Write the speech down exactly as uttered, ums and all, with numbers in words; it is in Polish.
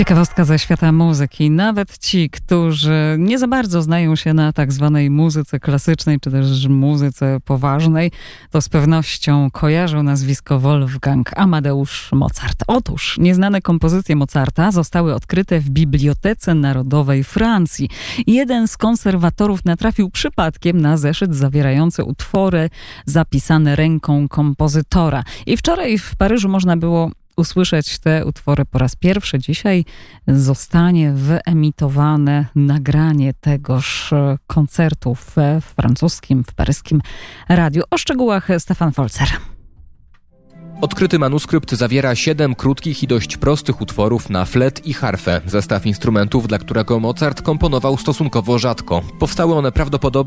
Ciekawostka ze świata muzyki. Nawet ci, którzy nie za bardzo znają się na tak zwanej muzyce klasycznej, czy też muzyce poważnej, to z pewnością kojarzą nazwisko Wolfgang Amadeusz Mozart. Otóż nieznane kompozycje Mozarta zostały odkryte w Bibliotece Narodowej Francji. Jeden z konserwatorów natrafił przypadkiem na zeszyt zawierający utwory zapisane ręką kompozytora. I wczoraj w Paryżu można było usłyszeć te utwory po raz pierwszy. Dzisiaj zostanie wyemitowane nagranie tegoż koncertu w francuskim, w paryskim radiu. O szczegółach Stefan Folzer. Odkryty manuskrypt zawiera siedem krótkich i dość prostych utworów na flet i harfę. Zestaw instrumentów, dla którego Mozart komponował stosunkowo rzadko. Powstały one prawdopodobnie